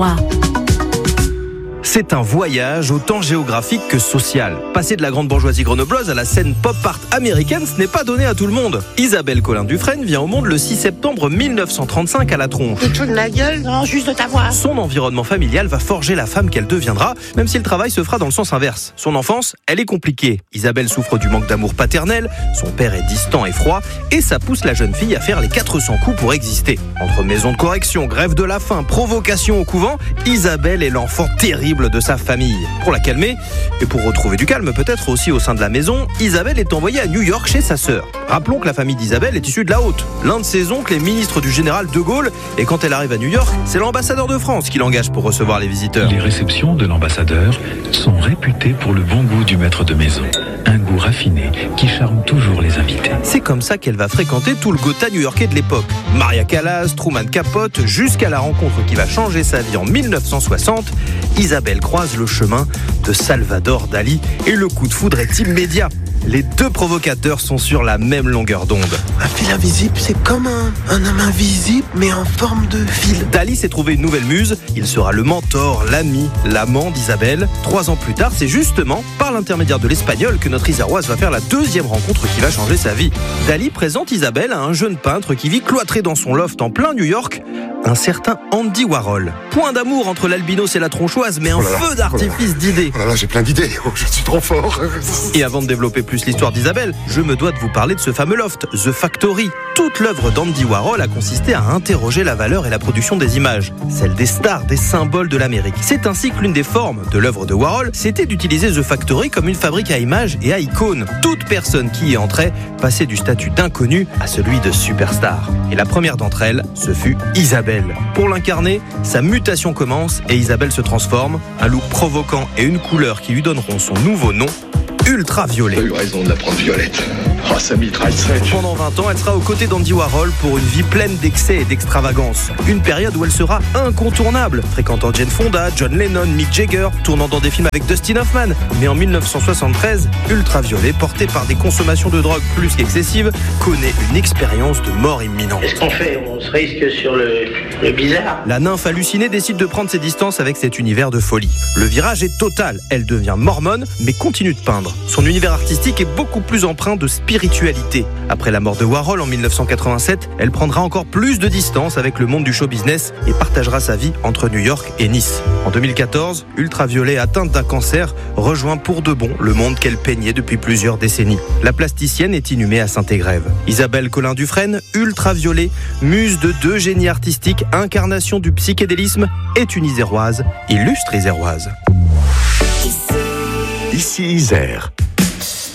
C'est un voyage autant géographique que social. Passer de la grande bourgeoisie grenobloise à la scène pop art américaine, ce n'est pas donné à tout le monde. Isabelle Collin-Dufresne vient au monde le 6 septembre 1935 à La Tronche. Tu te fous de ma gueule? Non, juste de ta voix. Son environnement familial va forger la femme qu'elle deviendra, même si le travail se fera dans le sens inverse. Son enfance, elle est compliquée. Isabelle souffre du manque d'amour paternel, son père est distant et froid, et ça pousse la jeune fille à faire les 400 coups pour exister. Entre maison de correction, grève de la faim, provocation au couvent, Isabelle est l'enfant terrible de sa famille. Pour la calmer, et pour retrouver du calme peut-être aussi au sein de la maison, Isabelle est envoyée à New York chez sa sœur. Rappelons que la famille d'Isabelle est issue de la haute. L'un de ses oncles est ministre du général de Gaulle, et quand elle arrive à New York, c'est l'ambassadeur de France qui l'engage pour recevoir les visiteurs. Les réceptions de l'ambassadeur sont réputées pour le bon goût du maître de maison. Un goût raffiné qui charme toujours les invités. C'est comme ça qu'elle va fréquenter tout le Gotha new-yorkais de l'époque. Maria Callas, Truman Capote, jusqu'à la rencontre qui va changer sa vie en 1960. Isabelle croise le chemin de Salvador Dali et le coup de foudre est immédiat. Les deux provocateurs sont sur la même longueur d'onde. Un fil invisible, c'est comme un homme invisible, mais en forme de fil. Dali s'est trouvé une nouvelle muse. Il sera le mentor, l'ami, l'amant d'Isabelle. 3 ans plus tard, c'est justement par l'intermédiaire de l'espagnol que notre Iséroise va faire la deuxième rencontre qui va changer sa vie. Dali présente Isabelle à un jeune peintre qui vit cloîtré dans son loft en plein New York, un certain Andy Warhol. Point d'amour entre l'albinos et la tronchoise, mais un feu d'artifice d'idées. Oh là là, j'ai plein d'idées. Oh, je suis trop fort. Et avant de développer plus l'histoire d'Isabelle, je me dois de vous parler de ce fameux loft, The Factory. Toute l'œuvre d'Andy Warhol a consisté à interroger la valeur et la production des images, celle des stars, des symboles de l'Amérique. C'est ainsi que l'une des formes de l'œuvre de Warhol, c'était d'utiliser The Factory comme une fabrique à images et à icônes. Toute personne qui y entrait passait du statut d'inconnu à celui de superstar. Et la première d'entre elles, ce fut Isabelle. Pour l'incarner, sa mutation commence et Isabelle se transforme. Un look provoquant et une couleur qui lui donneront son nouveau nom, Ultraviolet. T'as eu raison de la prendre violette. Oh, ça mitraille sec. Pendant 20 ans, elle sera aux côtés d'Andy Warhol pour une vie pleine d'excès et d'extravagance. Une période où elle sera incontournable, fréquentant Jane Fonda, John Lennon, Mick Jagger, tournant dans des films avec Dustin Hoffman. Mais en 1973, Ultraviolet, porté par des consommations de drogue plus qu'excessives, connaît une expérience de mort imminente. Qu'est-ce qu'on fait? On se risque sur le bizarre. La nymphe hallucinée décide de prendre ses distances avec cet univers de folie. Le virage est total. Elle devient mormone, mais continue de peindre. Son univers artistique est beaucoup plus empreint de spiritualité. Après la mort de Warhol en 1987, elle prendra encore plus de distance avec le monde du show business et partagera sa vie entre New York et Nice. En 2014, Ultraviolet, atteinte d'un cancer, rejoint pour de bon le monde qu'elle peignait depuis plusieurs décennies. La plasticienne est inhumée à Saint-Égrève. Isabelle Collin-Dufresne, Ultraviolet, muse de 2 génies artistiques, incarnation du psychédélisme, est une Iséroise, illustre Iséroise. Ici Isère.